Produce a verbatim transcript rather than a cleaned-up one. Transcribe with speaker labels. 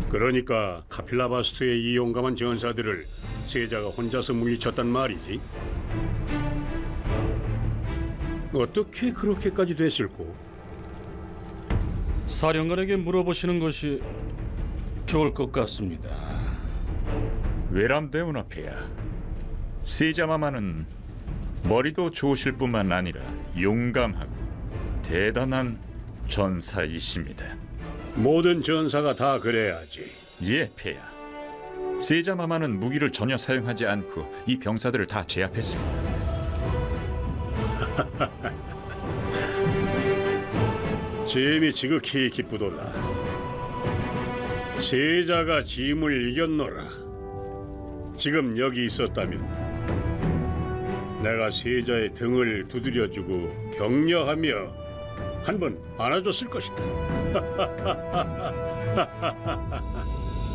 Speaker 1: 그러니까 카필라바스트의 이 용감한 전사들을 세자가 혼자서 물리쳤단 말이지. 어떻게 그렇게까지 됐을꼬?
Speaker 2: 사령관에게 물어보시는 것이 좋을 것 같습니다.
Speaker 3: 외람되오나 폐하. 세자마마는 머리도 좋으실 뿐만 아니라 용감하고 대단한 전사이십니다.
Speaker 1: 모든 전사가 다 그래야지.
Speaker 3: 예, 폐하. 세자마마는 무기를 전혀 사용하지 않고 이 병사들을 다 제압했습니다.
Speaker 1: 짐이 지극히 기쁘도다. 세자가 짐을 이겼노라. 지금 여기 있었다면 내가 세자의 등을 두드려주고 격려하며 한 번 안아줬을 것이다.